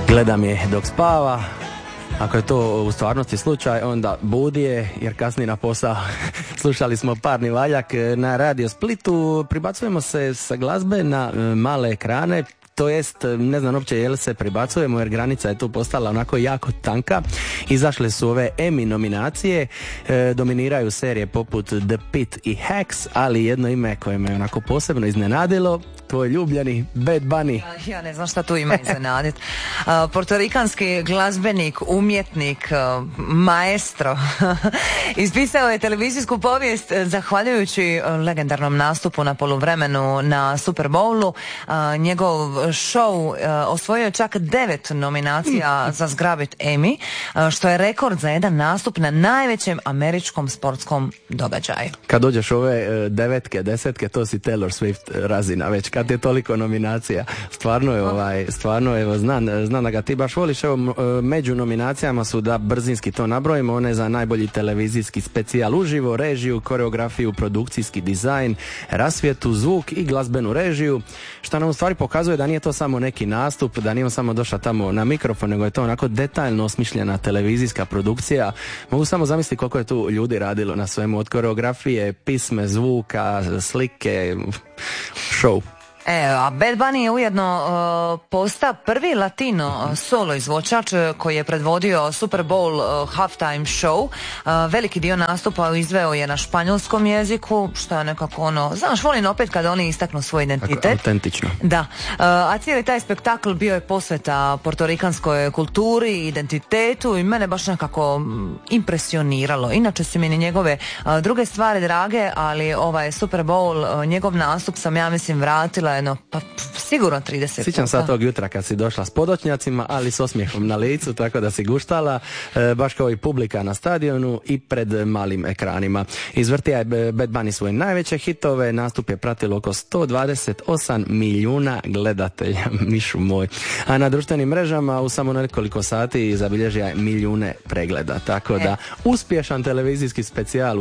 Gledam je dok spava. Ako je to u stvarnosti slučaj, onda budi je jer kasni na posao. Slušali smo Parni valjak na Radio Splitu. Pribacujemo se sa glazbe na male ekrane. To jest, ne znam uopće je li se pribacujemo jer granica je tu postala onako jako tanka. Izašle su ove Emmy nominacije, dominiraju serije poput The Pitt i Hacks, ali jedno ime koje me onako posebno iznenadilo, tvoj ljubljeni Bad Bunny. Ja ne znam šta tu ima iznenadit. Portorikanski glazbenik, umjetnik, maestro ispisao je televizijsku povijest zahvaljujući legendarnom nastupu na poluvremenu na Super Bowlu. Njegov show osvojio je čak 9 nominacija za zgrabit Emmy, što je rekord za jedan nastup na najvećem američkom sportskom događaju. Kad dođeš ove devetke, desetke, to si Taylor Swift razina već, kad je toliko nominacija. Stvarno je, znam da ga ti baš voliš. Evo, među nominacijama su, da brzinski to nabrojimo, one za najbolji televizijski specijal uživo, režiju, koreografiju, produkcijski dizajn, rasvjetu, zvuk i glazbenu režiju, što nam u stvari pokazuje da nije to samo neki nastup, da nije on samo došao tamo na mikrofon, nego je to onako detaljno osmišljena televizijska produkcija. Mogu samo zamisliti koliko je tu ljudi radilo na svemu, od koreografije, pisme, zvuka, slike, show. A Bad Bunny je ujedno postao prvi latino solo izvođač koji je predvodio Super Bowl halftime show. Veliki dio nastupa izveo je na španjolskom jeziku, što je nekako znaš, volim opet kada oni istaknu svoj identitet. Autentično. Da. A cijeli taj spektakl bio je posveta portorikanskoj kulturi, identitetu i mene baš nekako impresioniralo. Inače su mi njegove druge stvari drage, ali ovaj Super Bowl, njegov nastup sam, ja mislim, vratila pa sigurno 30 Sjećam se tog jutra kad si došla s podočnjacima, ali s osmijehom na licu, tako da si guštala, baš kao i publika na stadionu i pred malim ekranima. Izvrtija je Bad Bunny svoje najveće hitove, nastup je pratilo oko 128 milijuna gledatelja, mišu moj. A na društvenim mrežama u samo nekoliko sati zabilježio je milijune pregleda, tako da uspješan televizijski specijal u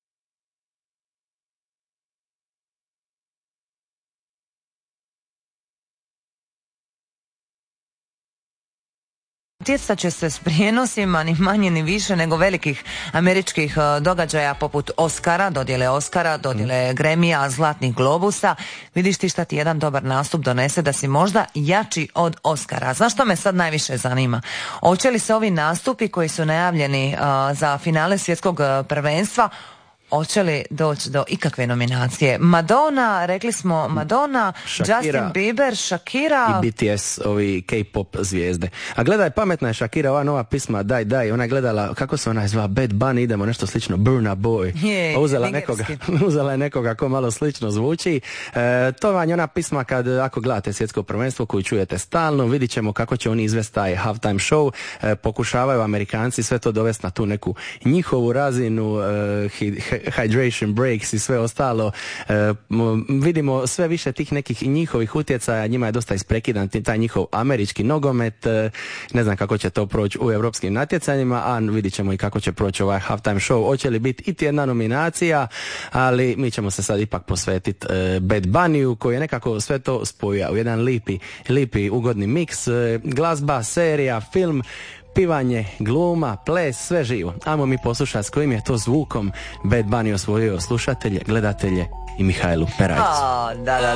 Natjecat će se s prijenosima ni manje ni više nego velikih američkih događaja poput Oscara, dodjele Gremija, Zlatnih globusa. Vidiš ti šta ti jedan dobar nastup donese da si možda jači od Oscara. Znaš što me sad najviše zanima? Hoće li se ovi nastupi koji su najavljeni za finale svjetskog prvenstva, hoće li doći do ikakve nominacije? Madonna, rekli smo Madonna, Shakira, Justin Bieber, Shakira i BTS, ovi K-pop zvijezde. A gledaj, pametna je Shakira, ova nova pisma Daj, ona je gledala, kako se ona zva, Bad Bunny, idemo nešto slično, Burna Boy. Uzela je nekoga ko malo slično zvuči. To vam je ona pisma kad, ako gledate svjetsko prvenstvo koju čujete stalno, vidit ćemo kako će oni izvesti taj halftime show. Pokušavaju Amerikanci sve to dovesti na tu neku njihovu razinu, hydration breaks i sve ostalo. Vidimo sve više tih nekih njihovih utjecaja, njima je dosta isprekidan taj njihov američki nogomet. Ne znam kako će to proći u europskim natjecanjima, a vidit ćemo i kako će proći ovaj halftime show. Hoće li biti iti jedna nominacija, ali mi ćemo se sad ipak posvetiti Bad Bunnyu, koji je nekako sve to spojio u jedan lipi ugodni miks, glazba, serija, film, pivanje, gluma, ples, sve živo. Ajmo mi poslušati s kojim je to zvukom Bad Bunny osvojio slušatelje, gledatelje i Mihajlu Perajicu. Da.